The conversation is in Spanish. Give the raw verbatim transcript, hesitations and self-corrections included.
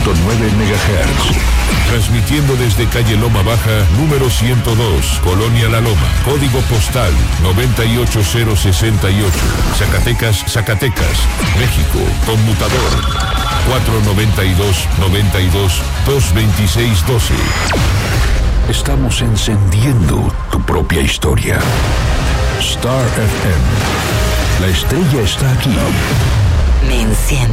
punto nueve megahertz. Transmitiendo desde calle Loma Baja, número ciento dos, Colonia La Loma, código postal noventa y ocho cero sesenta y ocho, Zacatecas, Zacatecas, México, conmutador cuatro noventa y dos, noventa y dos, dos veintiséis doce. Estamos encendiendo tu propia historia. Star F M. La estrella está aquí. Me enciende.